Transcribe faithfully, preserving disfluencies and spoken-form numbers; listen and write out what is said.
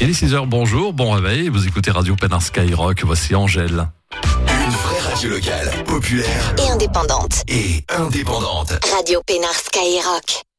Il est six heures, bonjour, bon réveil, vous écoutez Radio Pénard Skyrock, voici Angèle. Une vraie radio locale, populaire et indépendante. Et indépendante. Radio Pénard Skyrock.